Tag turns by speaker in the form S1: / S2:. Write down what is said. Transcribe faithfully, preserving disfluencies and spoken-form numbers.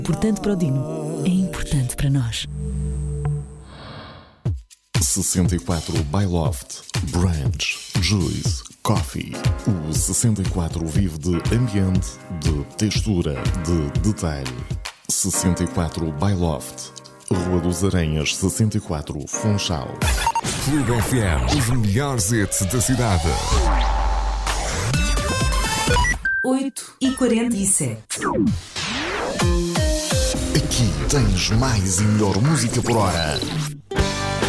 S1: Importante para o Dino, é importante para nós.
S2: sessenta e quatro by Loft, Branch, Juice, Coffee. O sessenta e quatro vive de ambiente, de textura, de detalhe. sessenta e quatro by Loft, Rua dos Aranhas, sessenta e quatro, Funchal.
S3: Clube F M, os melhores hits da cidade.
S1: oito e quarenta e sete.
S2: Aqui tens mais e melhor música por hora.